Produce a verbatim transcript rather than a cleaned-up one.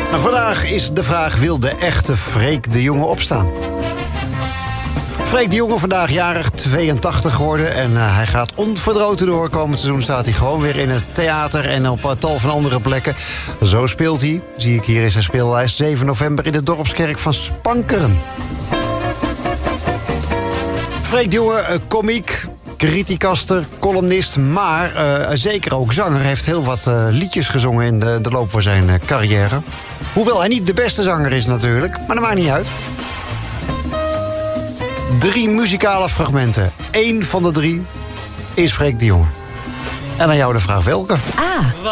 Vandaag is de vraag: wil de echte Freek de Jonge opstaan? Freek de Jonge vandaag jarig, tweeëntachtig geworden. En uh, hij gaat onverdroten door. Komend seizoen staat hij gewoon weer in het theater en op uh, tal van andere plekken. Zo speelt hij, zie ik hier in zijn speellijst, zeven november in de Dorpskerk van Spankeren. Freek de Jonge, uh, komiek, criticaster, columnist, maar uh, zeker ook zanger. Hij heeft heel wat uh, liedjes gezongen in de, de loop van zijn uh, carrière. Hoewel hij niet de beste zanger is natuurlijk, maar dat maakt niet uit. Drie muzikale fragmenten. Eén van de drie is Freek de Jonge. En aan jou de vraag welke? A.